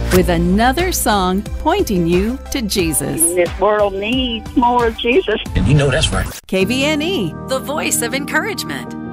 with another song pointing you to Jesus. This world needs more of Jesus. And you know that's right. KVNE, the voice of encouragement.